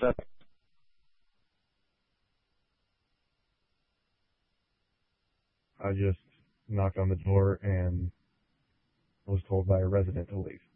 So I just knocked on the door and was told by a resident to leave.